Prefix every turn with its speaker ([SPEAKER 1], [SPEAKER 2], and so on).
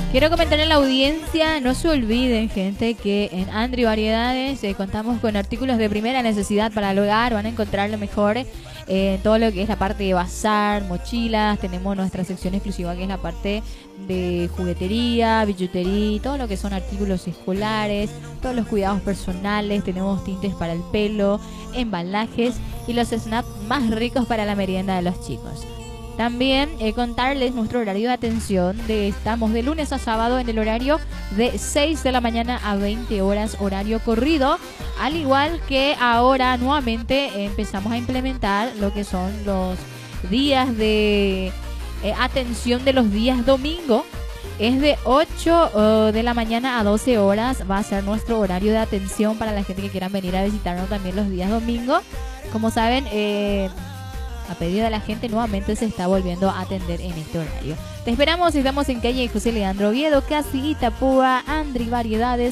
[SPEAKER 1] Quiero comentarle a la audiencia, no se olviden, gente, que en Andri Variedades contamos con artículos de primera necesidad para el hogar. Van a encontrar lo mejor en todo lo que es la parte de bazar, mochilas. Tenemos nuestra sección exclusiva que es la parte de juguetería, billutería, todo lo que son artículos escolares, todos los cuidados personales. Tenemos tintes para el pelo, embalajes y los snacks más ricos para la merienda de los chicos. También contarles nuestro horario de atención. Estamos de lunes a sábado en el horario de 6 de la mañana a 20 horas, horario corrido. Al igual que ahora nuevamente empezamos a implementar lo que son los días de atención de los días domingo. Es de 8 de la mañana a 12 horas. Va a ser nuestro horario de atención para la gente que quiera venir a visitarnos también los días domingo. Como saben, a pedido de la gente, nuevamente se está volviendo a atender en este horario. Te esperamos, estamos en calle José Leandro Oviedo, casi Itapúa, Andri Variedades.